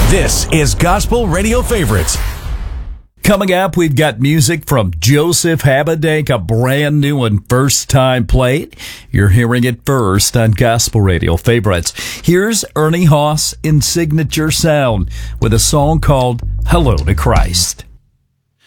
This is Gospel Radio Favorites. Coming up, we've got music from Joseph Habedank, a brand new and first-time play. You're hearing it first on Gospel Radio Favorites. Here's Ernie Haas in Signature Sound with a song called Hello to Christ.